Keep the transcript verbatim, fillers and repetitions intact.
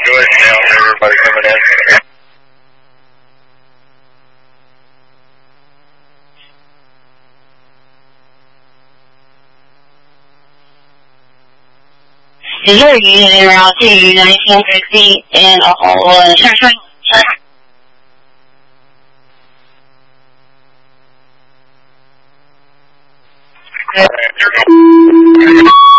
Go ahead and down everybody coming in. Is there a unit in Route two, nineteen sixty, and uh, uh, Sunshine? You're going.